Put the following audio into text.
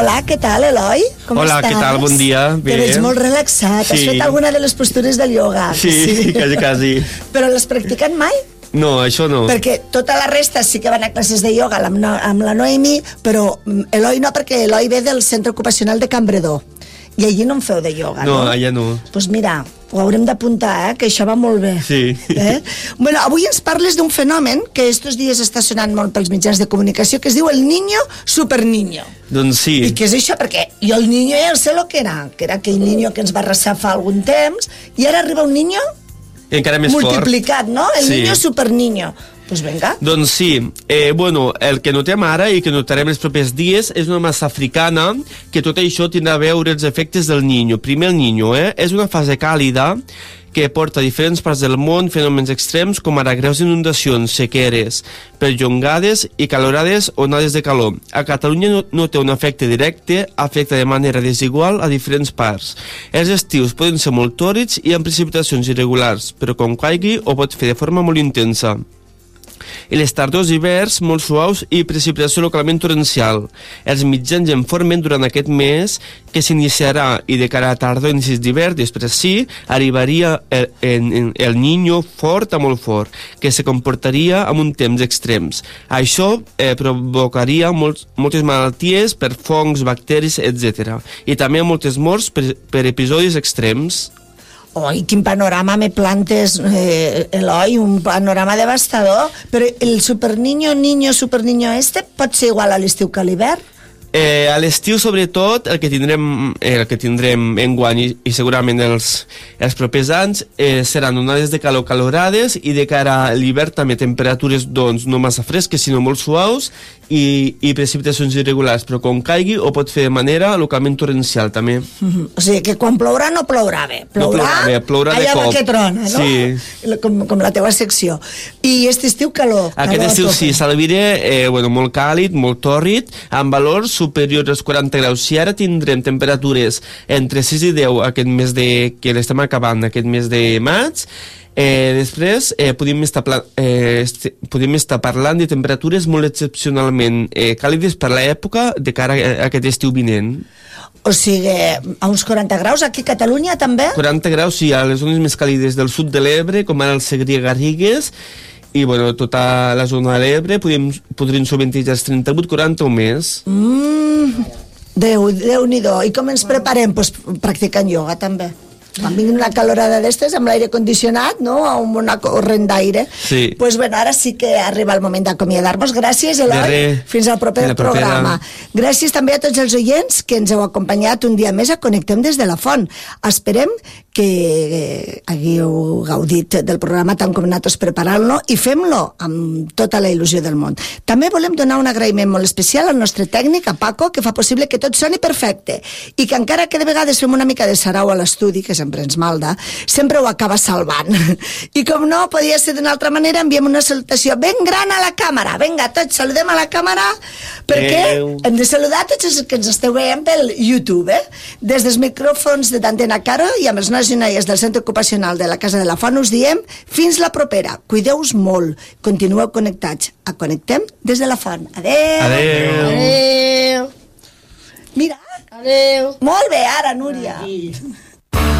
Hola, què tal, Eloi? Com Hola, estàs? què tal? Bon dia. Bé. Te veig molt relaxat. Sí. Has fet alguna de les postures del ioga? Sí, quasi. Però l'has practicat mai? No, això no. Perquè tota la resta sí que van a classes de ioga amb la Noemi, però Eloi no, perquè Eloi ve del centre ocupacional de Cambredor. I allí no en feu de ioga, no? No, allà no. Doncs mira, ho haurem d'apuntar, que això va molt bé. Sí. Bueno, avui ens parles d'un fenomen que estos dies està sonant molt pels mitjans de comunicació, que es diu el niño superniño. Doncs sí. I què és això? Perquè jo el niño ja sé lo que era aquell niño que ens va arrasar fa algun temps, i ara arriba un niño encara més multiplicat, fort. No? El sí. niño superniño. Pues venga. Doncs sí, bueno, el que notem ara i que notarem els propers dies és una massa africana que tot això tindrà a veure els efectes del niño. Primer el niño, és una fase càlida que porta a diferents parts del món fenòmens extrems com ara greus inundacions, sequeres, perllongades i calorades onades de calor. A Catalunya no té un efecte directe, afecta de manera desigual a diferents parts. Els estius poden ser molt tòrrids i amb precipitacions irregulars, però com caigui ho pot fer de forma molt intensa. I les tardors i hiverns molt suaus i precipitació localment torrencial. Els mitjans en formen durant aquest mes que s'iniciarà i de cara a tardor i inicis d'hivern, després sí, arribaria el niño fort a molt fort, que se comportaria amb un temps extrems. Això provocaria moltes malalties per fongs, bacteris, etc. I també moltes morts per episodis extrems. Oi, quin panorama me plantes, Eloi, un panorama devastador. Però el superniño pot ser igual a l'estiu que a l'hivern? A l'estiu, sobretot, el que tindrem enguany i segurament els propers anys seran onades de calor calorades i de cara a l'hivern també temperatures doncs, no massa fresques sinó molt suaus i precipitacions irregulars, però quan caigui ho pot fer de manera localment torrencial també. O sigui que quan plourà no plourà bé, plourà de allà cop. Que trona, no? Sí. Com la teva secció. I aquest estiu calor. Aquest estiu sí, s'albiré molt càlid, molt tòrrid, amb valors superiors als 40 graus. Si ara tindrem temperatures entre 6 i 10 aquest mes que l'estem acabant, aquest mes de maig, després podem estar parlant de temperatures molt excepcionalment càlides per l'època de cara a aquest estiu vinent. O sigui, a uns 40 graus aquí a Catalunya també? 40 graus, sí, a les zones més càlides del sud de l'Ebre, com ara el Segrià-Garrigues, i bueno, tota la zona de l'Ebre podrien sobrevindre els 38, 40 o més. Déu-n'hi-do. I com ens preparem? Pues practicant ioga també. Quan vingui una calorada d'estes amb l'aire condicionat, no? Amb una corrent d'aire. Sí. Pues bueno, ara sí que arriba el moment d'acomiadar-nos. Gràcies, Eloi. Fins al proper programa. Gràcies també a tots els oients que ens heu acompanyat un dia més a Connectem des de la Font. Esperem que hagueu gaudit del programa tant com nosaltres preparant-lo i fem-lo amb tota la il·lusió del món. També volem donar un agraïment molt especial al nostre tècnic, a Paco, que fa possible que tot soni perfecte i que encara que de vegades fem una mica de sarau a l'estudi, que sempre ens malda, sempre ho acaba salvant. I com no podia ser d'una altra manera, enviem una salutació ben gran a la càmera. Vinga, tots saludem a la càmera, perquè hem de saludar tots els que ens esteu veient pel YouTube, Des dels micròfons d'Antena Caro i amb els nois i noies del Centre Ocupacional de la Casa de la Font us diem fins la propera. Cuideu-vos molt. Continueu connectats. A Connectem des de la Font. Adeu. Adeu. Adeu. Mira. Adeu. Molt bé, ara, Núria. Adeu.